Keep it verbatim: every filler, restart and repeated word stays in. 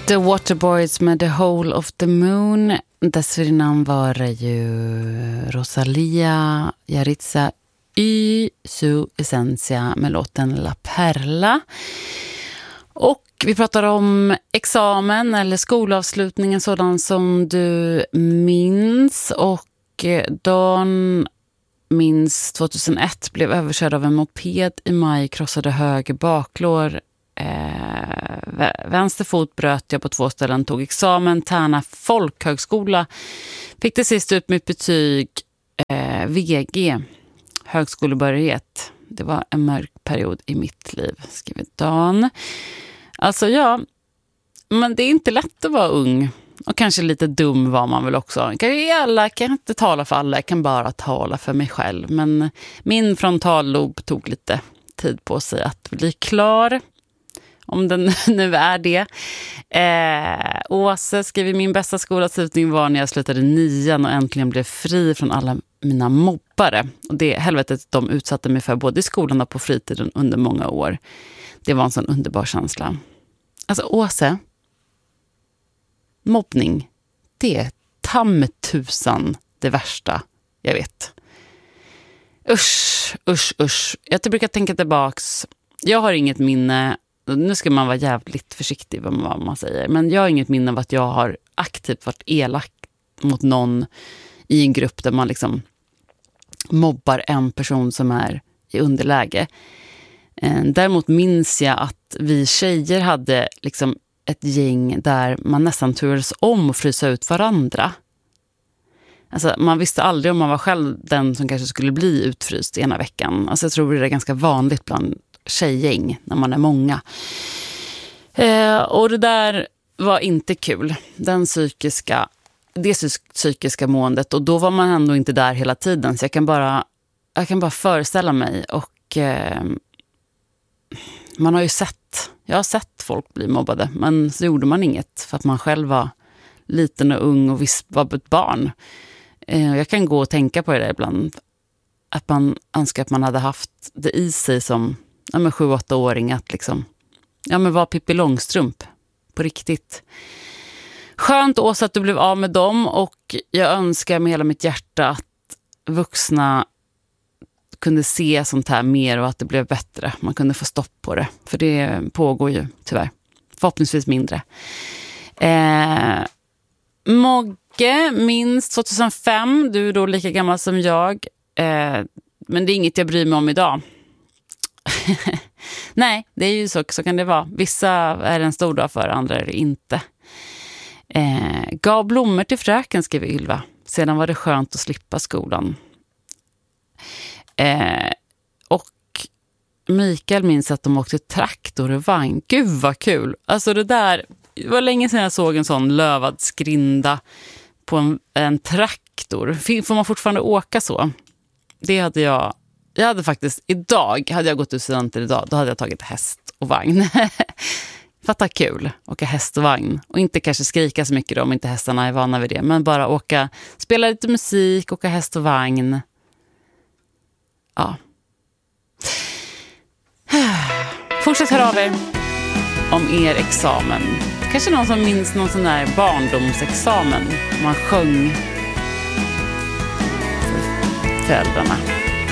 The Waterboys med The Hole of the Moon. Dessförinnan var det ju Rosalia Yaritza y su esencia med låten La Perla. Och vi pratar om examen eller skolavslutningen sådan som du minns. Och Dan minns tjugohundraett blev överkörd av en moped i maj, krossade höger baklår. Eh, vänster fot bröt jag på två ställen, tog examen, Tärna folkhögskola. Fick det sist ut mitt betyg eh, V G, högskolebehörighet. Det var en mörk period i mitt liv, skriver Dan. Alltså ja, men det är inte lätt att vara ung. Och kanske lite dum var man väl också. Kan alla, kan inte tala för alla, jag kan bara tala för mig själv. Men min frontallob tog lite tid på sig att bli klar. Om den nu är det. Eh, Åse skriver, min bästa skolavslutning var när jag slutade nian och äntligen blev fri från alla mina mobbare. Och det helvetet de utsatte mig för både i skolan och på fritiden under många år. Det var en sån underbar känsla. Alltså Åse, mobbning, det är tammetusan det värsta jag vet. Usch, usch, usch. Jag brukar tänka tillbaks. Jag har inget minne. Nu ska man vara jävligt försiktig med vad man säger. Men jag har inget minne av att jag har aktivt varit elak mot någon i en grupp där man liksom mobbar en person som är i underläge. Däremot minns jag att vi tjejer hade liksom ett gäng där man nästan turades om och frysa ut varandra. Alltså man visste aldrig om man var själv den som kanske skulle bli utfryst ena veckan. Alltså jag tror det är ganska vanligt bland tjejgäng när man är många. Eh, och det där var inte kul. Den psykiska, det psykiska måendet. Och då var man ändå inte där hela tiden. Så jag kan bara, jag kan bara föreställa mig. Och eh, man har ju sett, jag har sett folk bli mobbade. Men så gjorde man inget för att man själv var liten och ung och visst var ett barn. Eh, jag kan gå och tänka på det där ibland. Att man önskar att man hade haft det i sig som ja, men sju-åtta-åring att liksom, ja men var Pippi Långstrump på riktigt. Skönt Åsa att du blev av med dem, och jag önskar med hela mitt hjärta att vuxna kunde se sånt här mer och att det blev bättre. Man kunde få stopp på det, för det pågår ju tyvärr. Förhoppningsvis mindre. Eh, Mogge minst tjugohundrafem, du är då lika gammal som jag. Eh, men det är inget jag bryr mig om idag. Nej, det är ju så, så kan det vara. Vissa är en stor dag för, andra är det inte. Eh, gav blommor till fröken, skriver Ylva. Sedan var det skönt att slippa skolan. Eh, och Mikael minns att de åkte traktor och vagn. Gud vad kul. Alltså det där, det var länge sedan jag såg en sån lövad skrinda på en, en traktor. Får man fortfarande åka så? Det hade jag Jag hade faktiskt, idag, hade jag gått ut studenter idag, då hade jag tagit häst och vagn. Fatta kul, åka häst och vagn. Och inte kanske skrika så mycket då, om inte hästarna är vana vid det. Men bara åka, spela lite musik, åka häst och vagn. Ja. Fortsätt höra av er om er examen. Kanske någon som minns någon sån där barndomsexamen. Man sjöng för föräldrarna.